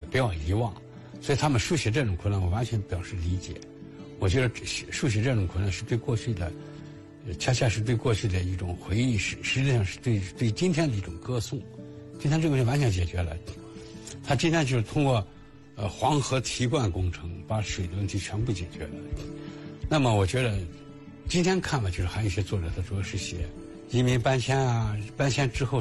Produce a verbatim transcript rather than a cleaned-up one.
不要遗忘。所以他们书写这种苦难，我完全表示理解。我觉得书写这种苦难是对过去的，恰恰是对过去的一种回忆，实实际上是对对今天的一种歌颂。今天这个问题完全解决了，他今天就是通过呃黄河提灌工程把水的问题全部解决了。那么我觉得今天看吧，就是还有一些作者他主要是写移民搬迁啊，搬迁之后